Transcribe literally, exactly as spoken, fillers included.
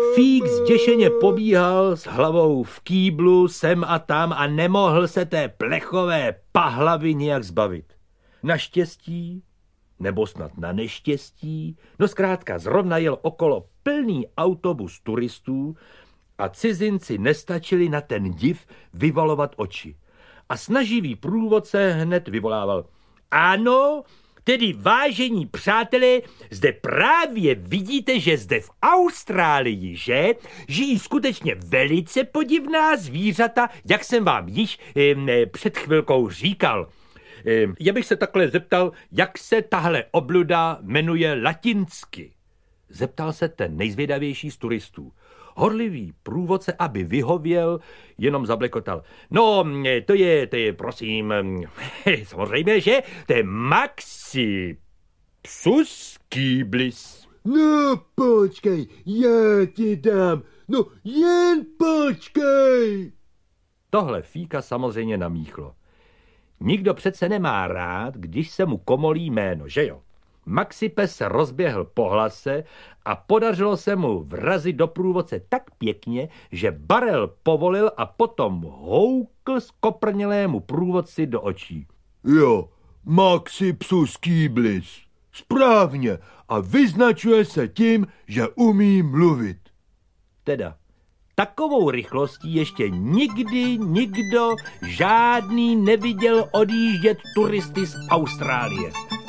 Fík zděšeně pobíhal s hlavou v kýblu sem a tam a nemohl se té plechové pahlavy nějak zbavit. Naštěstí, nebo snad na neštěstí, no zkrátka zrovna jel okolo plný autobus turistů a cizinci nestačili na ten div vyvalovat oči. A snaživý průvodce hned vyvolával: ano, tedy vážení přátelé, zde právě vidíte, že zde v Austrálii, že, žijí skutečně velice podivná zvířata, jak jsem vám již eh, před chvilkou říkal. Eh, já bych se takhle zeptal, jak se tahle obluda jmenuje latinsky. Zeptal se ten nejzvědavější z turistů. Horlivý průvodce, aby vyhověl, jenom zablekotal: no, to je, to je, prosím, samozřejmě, že? To je Maxipsus kýblis. No, počkej, já ti dám, no jen počkej. Tohle Fíka samozřejmě namíchlo. Nikdo přece nemá rád, když se mu komolí jméno, že jo? Maxipes se rozběhl po hlase a podařilo se mu vrazit do průvodce tak pěkně, že Barel povolil a potom houkl skoprnělému průvodci do očí. Jo, Maxipsus kýblis. Správně. A vyznačuje se tím, že umí mluvit. Teda, takovou rychlostí ještě nikdy nikdo žádný neviděl odjíždět turisty z Austrálie.